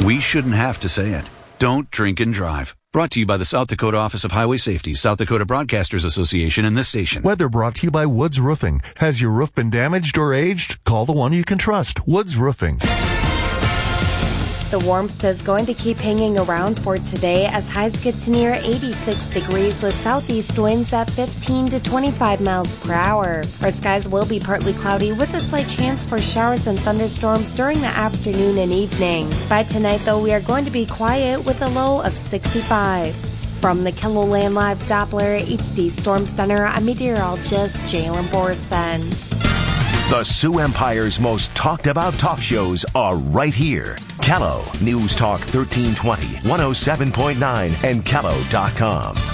We shouldn't have to say it. Don't drink and drive. Brought to you by the South Dakota Office of Highway Safety, South Dakota Broadcasters Association, and this station. Weather brought to you by Woods Roofing. Has your roof been damaged or aged? Call the one you can trust, Woods Roofing. The warmth is going to keep hanging around for today as highs get to near 86 degrees with southeast winds at 15 to 25 miles per hour. Our skies will be partly cloudy with a slight chance for showers and thunderstorms during the afternoon and evening. By tonight, though, we are going to be quiet with a low of 65. From the KELOLAND Live Doppler HD Storm Center, I'm meteorologist Jalen Borson. The Sioux Empire's most talked about talk shows are right here. KELO News Talk 1320, 107.9, and KELO.com.